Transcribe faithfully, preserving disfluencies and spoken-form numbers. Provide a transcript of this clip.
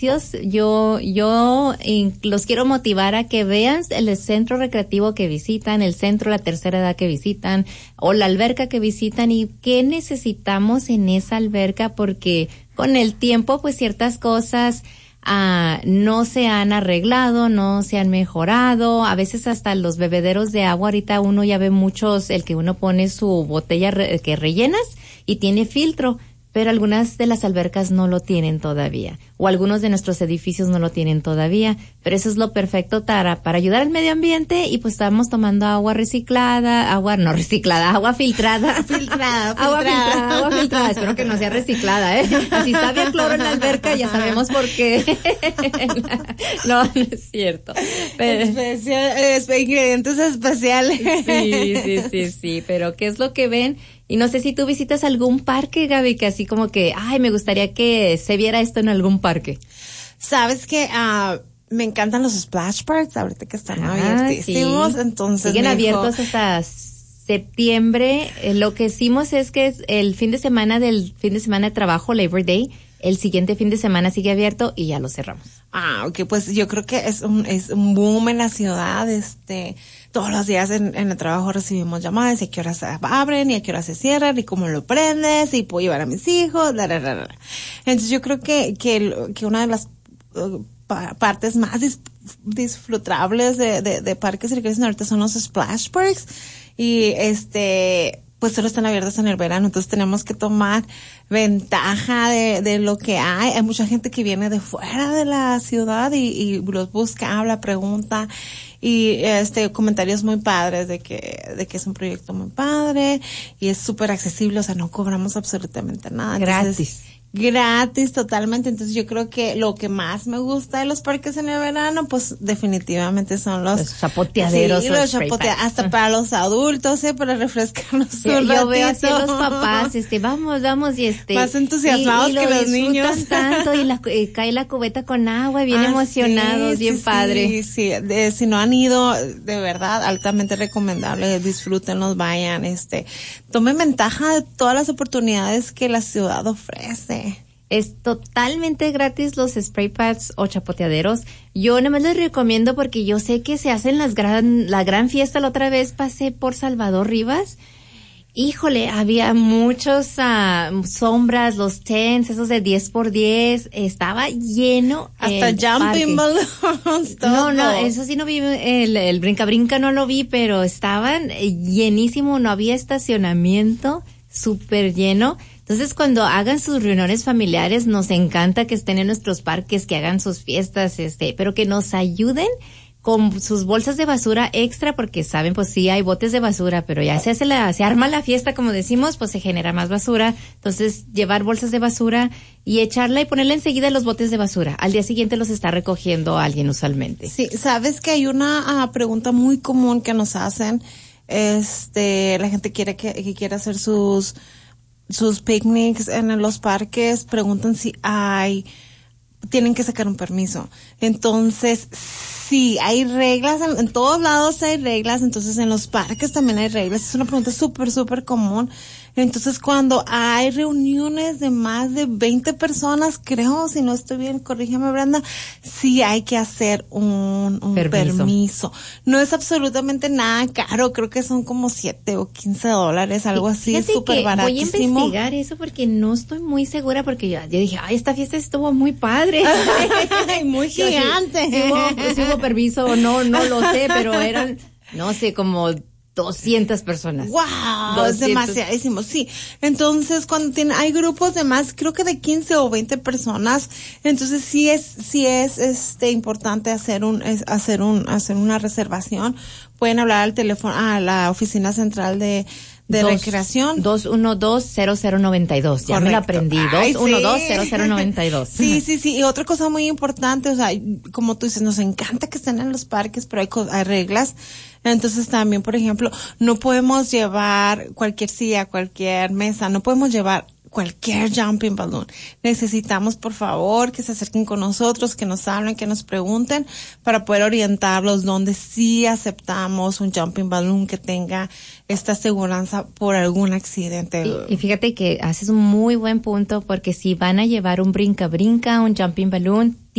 Yo, yo eh, los quiero motivar a que vean el centro recreativo que visitan, el centro de la tercera edad que visitan, o la alberca que visitan, y qué necesitamos en esa alberca, porque con el tiempo, pues ciertas cosas ah no se han arreglado, no se han mejorado. A veces hasta los bebederos de agua, ahorita uno ya ve muchos, el que uno pone su botella re, que rellenas y tiene filtro, pero algunas de las albercas no lo tienen todavía, o algunos de nuestros edificios no lo tienen todavía, pero eso es lo perfecto para, para ayudar al medio ambiente, y pues estamos tomando agua reciclada, agua no reciclada, agua filtrada. Filtrada, agua filtrada, agua filtrada, espero que no sea reciclada, ¿eh? Si está bien cloro en la alberca, ya sabemos por qué. No, no es cierto. Pero... Especial, eh, ingredientes especiales. Sí, sí, sí, sí, pero ¿qué es lo que ven? Y no sé si tú visitas algún parque, Gaby, que así como que, ay, me gustaría que se viera esto en algún parque. Sabes que uh, me encantan los splash parks, ahorita que están ah, abiertísimos, sí. Entonces siguen abiertos dijo... hasta septiembre. Eh, lo que hicimos es que el fin de semana del fin de semana de trabajo, Labor Day, el siguiente fin de semana sigue abierto y ya lo cerramos. Ah, ok, pues yo creo que es un, es un boom en la ciudad, este, todos los días en, en el trabajo recibimos llamadas y a qué horas se abren y a qué horas se cierran y cómo lo prendes y puedo llevar a mis hijos, bla, bla, bla, bla. Entonces yo creo que, que, que una de las uh, pa- partes más dis- disfrutables de, de, de parques y recreación ahorita son los splash parks, y este, pues solo están abiertos en el verano, entonces tenemos que tomar ventaja de, de lo que hay. Hay mucha gente que viene de fuera de la ciudad y, y los busca, habla, pregunta, y este, comentarios muy padres de que, de que es un proyecto muy padre y es súper accesible, o sea, no cobramos absolutamente nada. Gratis. Entonces, gratis totalmente. Entonces yo creo que lo que más me gusta de los parques en el verano, pues definitivamente son los, los chapoteaderos, sí, los chapotea- hasta para los adultos, eh, para refrescarnos sí, un yo ratito. veo así a los papás, este, vamos, vamos, y este, más entusiasmados y, y que lo los niños tanto, y la, eh, cae la cubeta con agua, bien ah, emocionados, sí, bien sí, padre. Sí, sí, de, si no han ido, de verdad, altamente recomendable, disfrútenlos, vayan, este, tomen ventaja de todas las oportunidades que la ciudad ofrece. Es totalmente gratis los spray pads o chapoteaderos. Yo nada más les recomiendo porque yo sé que se hacen las gran, la gran fiesta. La otra vez pasé por Salvador Rivas. Híjole, había muchos uh, sombras, los tents, esos de diez por diez. Estaba lleno. Hasta jumping balloons. No, no, eso sí no vi, el, el brinca brinca no lo vi, pero estaban llenísimo, no había estacionamiento, súper lleno. Entonces, cuando hagan sus reuniones familiares, nos encanta que estén en nuestros parques, que hagan sus fiestas, este, pero que nos ayuden con sus bolsas de basura extra, porque saben, pues sí hay botes de basura, pero ya se hace la, se arma la fiesta, como decimos, pues se genera más basura. Entonces, llevar bolsas de basura y echarla y ponerla enseguida en los botes de basura. Al día siguiente los está recogiendo alguien usualmente. Sí, sabes que hay una uh, pregunta muy común que nos hacen, este, la gente quiere que, que quiere hacer sus sus picnics en los parques, preguntan si hay, tienen que sacar un permiso. Entonces, sí, hay reglas, en, en todos lados hay reglas, entonces en los parques también hay reglas. Es una pregunta súper, súper común. Entonces, cuando hay reuniones de más de veinte personas, creo, si no estoy bien, corrígeme, Brenda, sí hay que hacer un, un permiso. permiso. No es absolutamente nada caro, creo que son como siete o quince dólares, algo así, súper baratísimo. Voy a investigar eso porque no estoy muy segura, porque yo, yo dije, ay, esta fiesta estuvo muy padre. Muy gigante. Si, si, hubo, si hubo permiso o no, no lo sé, pero eran, no sé, como doscientas personas. ¡Wow! doscientos. Es demasiadísimo, sí. Entonces, cuando tiene, hay grupos de más, creo que de quince o veinte personas, entonces sí es, sí es, este, importante hacer un, es, hacer un, hacer una reservación. Pueden hablar al teléfono, a la oficina central de, de dos, recreación. dos uno dos, cero cero nueve dos. Ya Correcto. Me la aprendí. dos uno dos, cero cero nueve dos. Sí, sí, sí. Y otra cosa muy importante, o sea, como tú dices, nos encanta que estén en los parques, pero hay, hay reglas. Entonces también, por ejemplo, no podemos llevar cualquier silla, cualquier mesa, no podemos llevar cualquier jumping balloon. Necesitamos, por favor, que se acerquen con nosotros, que nos hablen, que nos pregunten para poder orientarlos donde sí aceptamos un jumping balloon que tenga esta aseguranza por algún accidente. Y, y fíjate que haces un muy buen punto, porque si van a llevar un brinca-brinca, un jumping balloon,